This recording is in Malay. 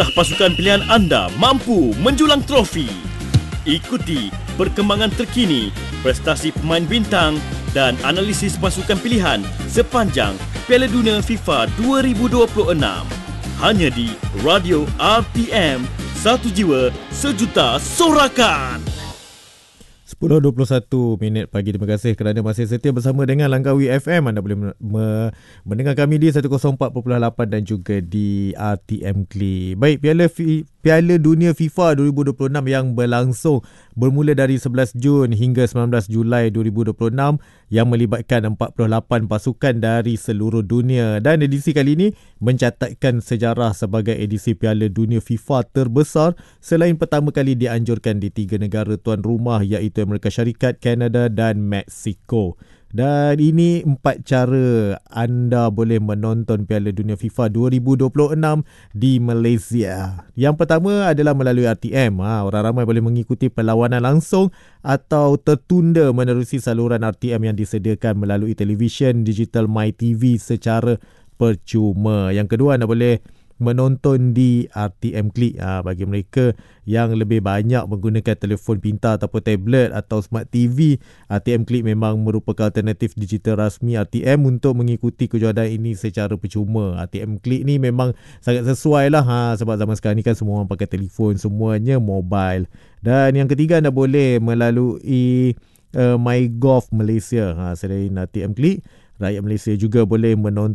Pasukan pilihan anda mampu menjulang trofi. Ikuti perkembangan terkini, prestasi pemain bintang dan analisis pasukan pilihan sepanjang Piala Dunia FIFA 2026. Hanya di Radio RTM, satu jiwa, sejuta sorakan. 10.21 pagi. Terima kasih kerana masih setia bersama dengan Langkawi FM. Anda boleh mendengar kami di 104.8 dan juga di RTM Kli. Baik, Piala Dunia FIFA 2026 yang berlangsung bermula dari 11 Jun hingga 19 Julai 2026 yang melibatkan 48 pasukan dari seluruh dunia, dan edisi kali ini mencatatkan sejarah sebagai edisi Piala Dunia FIFA terbesar selain pertama kali dianjurkan di 3 negara tuan rumah iaitu Amerika Syarikat, Kanada dan Mexico. Dan ini 4 cara anda boleh menonton Piala Dunia FIFA 2026 di Malaysia. Yang pertama adalah melalui RTM. Orang ramai boleh mengikuti perlawanan langsung atau tertunda menerusi saluran RTM yang disediakan melalui televisyen digital MyTV secara percuma. Yang kedua, anda boleh menonton di RTM Klik. Bagi mereka yang lebih banyak menggunakan telefon pintar ataupun tablet atau smart TV, RTM Klik memang merupakan alternatif digital rasmi RTM untuk mengikuti kejuaraan ini secara percuma. RTM Klik ni memang sangat sesuai lah sebab zaman sekarang ni kan semua orang pakai telefon, semuanya mobile. Dan yang ketiga, anda boleh melalui MyGolf Malaysia. Selain RTM Klik, rakyat Malaysia juga boleh menonton